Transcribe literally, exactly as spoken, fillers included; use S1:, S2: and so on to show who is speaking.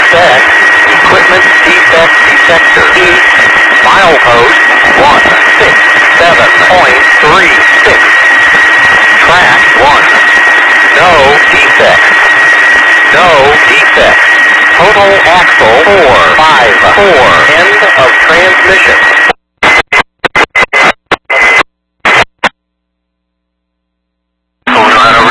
S1: defect, equipment defect detector. East, milepost one six seven point three six. Track one. No defects. No defects. Total axle four five four. End of transmission.